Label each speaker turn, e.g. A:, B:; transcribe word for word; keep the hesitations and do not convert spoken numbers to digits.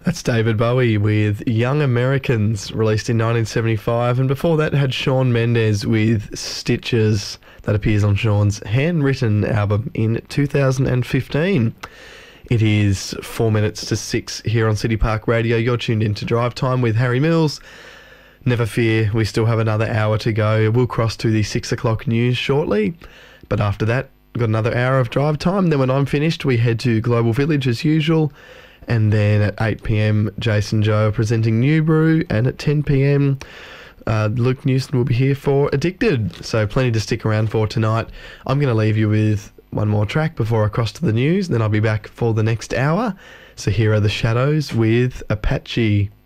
A: That's David Bowie with Young Americans, released in nineteen seventy-five. And before that had Shawn Mendes with Stitches, that appears on Shawn's handwritten album in two thousand fifteen. It is four minutes to six here on City Park Radio. You're tuned in to Drive Time with Harry Mills. Never fear, we still have another hour to go. We'll cross to the six o'clock news shortly. But after that, we've got another hour of drive time. Then when I'm finished, we head to Global Village as usual. And then at eight p.m, Jason Joe are presenting New Brew. And at ten p.m, uh, Luke Newson will be here for Addicted. So plenty to stick around for tonight. I'm going to leave you with one more track before I cross to the news. Then I'll be back for the next hour. So here are The Shadows with Apache.